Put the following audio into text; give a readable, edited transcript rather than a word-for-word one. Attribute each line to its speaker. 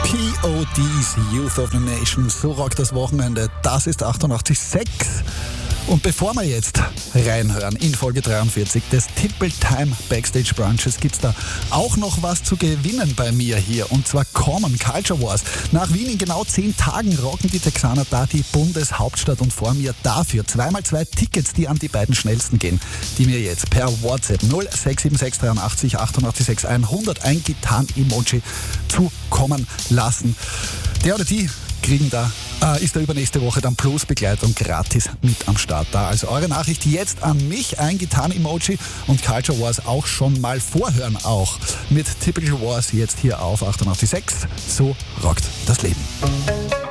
Speaker 1: PODs, Youth of the Nation, so rockt das Wochenende. Das ist 88.6. Und bevor wir jetzt reinhören in Folge 43 des Tipple Time Backstage Brunches, gibt's da auch noch was zu gewinnen bei mir hier. Und zwar Common Culture Wars. Nach Wien in genau 10 Tagen rocken die Texaner da die Bundeshauptstadt und vor mir dafür 2x2 Tickets, die an die beiden schnellsten gehen, die mir jetzt per WhatsApp 0676 83 88 100 ein Gitarren-Emoji zukommen lassen. Der oder die kriegen ist da übernächste Woche dann plus Begleitung gratis mit am Start da. Also eure Nachricht jetzt an mich, ein Gitarren-Emoji und Culture Wars auch schon mal vorhören auch. Mit Typical Wars jetzt hier auf 88.6. So rockt das Leben.